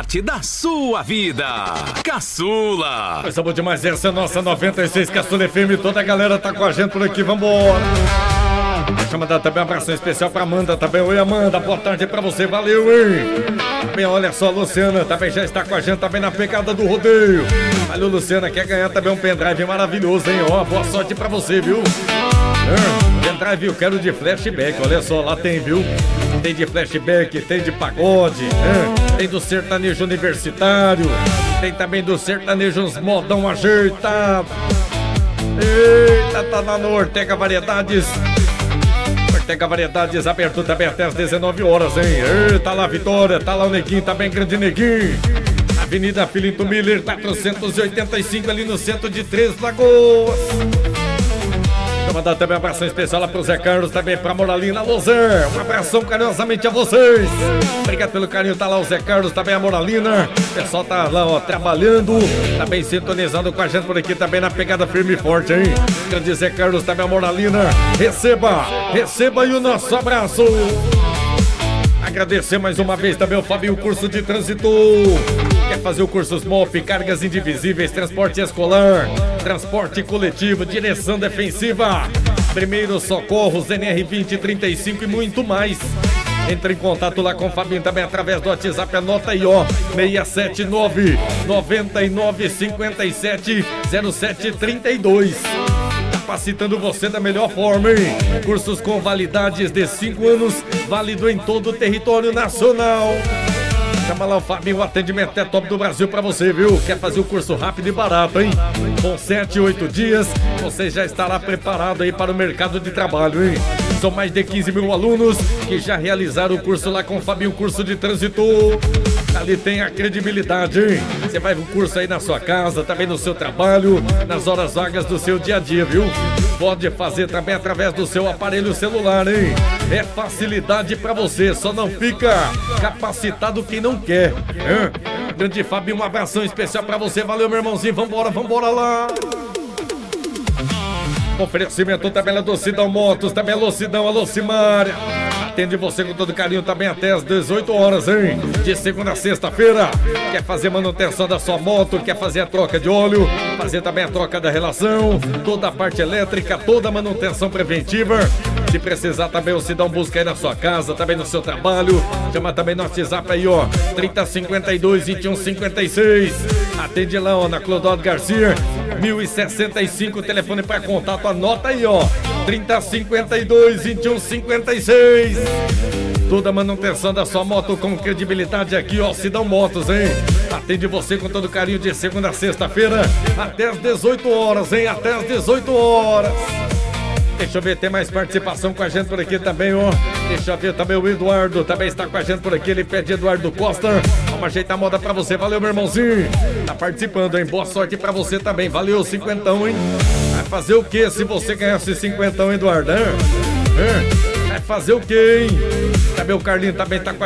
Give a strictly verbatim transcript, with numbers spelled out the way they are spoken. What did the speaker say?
parte da sua vida. Caçula. Coisa boa demais, essa é a nossa noventa e seis Caçula F M. Toda a galera tá com a gente por aqui, vambora. Deixa eu mandar também um abração especial pra Amanda também. Oi, Amanda, boa tarde pra você, valeu, hein? Também, olha só, a Luciana também já está com a gente também na pegada do rodeio. Valeu, Luciana, quer ganhar também um pendrive maravilhoso, hein? Ó, boa sorte pra você, viu? É, pendrive eu quero de flashback, olha só, lá tem, viu? Tem de flashback, tem de pagode, é, tem do sertanejo universitário, tem também do sertanejo uns modão ajeitado. Eita, tá lá no Ortega Variedades. Ortega Variedades aberto também até às dezenove horas, hein? Eita, lá Vitória, tá lá o Neguinho, tá bem grande Neguinho. Avenida Filinto Miller, quatrocentos e oitenta e cinco, ali no centro de Três Lagoas. Vou mandar também um abração especial lá pro Zé Carlos, também pra Moralina. Alô, Zé, um abração carinhosamente a vocês. Obrigado pelo carinho, tá lá o Zé Carlos, também a Moralina. O pessoal tá lá, ó, trabalhando, também sintonizando com a gente por aqui, também na pegada firme e forte, hein? Grande Zé Carlos, também a Moralina. Receba, receba aí o nosso abraço. Agradecer mais uma vez também ao Fabinho Curso de Trânsito. Quer fazer o curso S M O P, cargas indivisíveis, transporte escolar, transporte coletivo, direção defensiva, primeiros socorros, N R vinte, trinta e cinco e muito mais. Entre em contato lá com o Fabinho também através do WhatsApp, anota aí, ó, seis sete nove, nove nove cinco sete, zero sete três dois. Capacitando você da melhor forma, hein? Cursos com validades de cinco anos, válido em todo o território nacional. Chama lá o Fabinho, o atendimento é top do Brasil pra você, viu? Quer fazer o curso rápido e barato, hein? Com sete, oito dias, você já estará preparado aí para o mercado de trabalho, hein? São mais de quinze mil alunos que já realizaram o curso lá com o Fabinho Curso de Trânsito. Ali tem a credibilidade, hein? Você vai no curso aí na sua casa, também no seu trabalho, nas horas vagas do seu dia a dia, viu? Pode fazer também através do seu aparelho celular, hein? É facilidade pra você, só não fica capacitado quem não quer. Hein? Grande Fabinho, um abração especial pra você. Valeu, meu irmãozinho. Vambora, vambora lá. Oferecimento também do Cidão Motos, também alô Cidão, alô Cimária. Atende você com todo carinho também até às dezoito horas, hein? De segunda a sexta-feira. Quer fazer manutenção da sua moto, quer fazer a troca de óleo, fazer também a troca da relação, toda a parte elétrica, toda a manutenção preventiva. Se precisar também o Cidão busca aí na sua casa, também no seu trabalho. Chama também no WhatsApp aí, ó, trinta, cinquenta e dois, vinte e um, cinquenta e seis. Atende lá, ó, na Clodoaldo Garcia, mil e sessenta e cinco, telefone para contato, anota aí, ó, trinta, cinquenta e dois, vinte e um, cinquenta e seis. Toda a manutenção da sua moto com credibilidade aqui, ó, Cidão Motos, hein? Atende você com todo carinho de segunda a sexta-feira, até às dezoito horas, hein? Até às dezoito horas. Deixa eu ver, tem mais participação com a gente por aqui também, ó. Deixa eu ver também o Eduardo, também está com a gente por aqui. Ele pede Eduardo Costa. Vamos ajeitar a moda pra você. Valeu, meu irmãozinho. Tá participando, hein? Boa sorte pra você também. Valeu, cinquentão, hein? Vai fazer o que se você ganhar esse cinquentão, Eduardo? Hein? Vai fazer o que, hein? Também o Carlinho também tá com a